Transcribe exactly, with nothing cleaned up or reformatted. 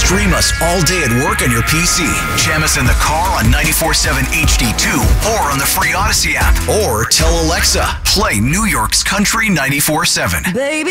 Stream us all day at work on your P C. Jam us in the car on ninety-four point seven H D two or on the free Odyssey app. Or tell Alexa, play New York's Country ninety-four point seven. Baby.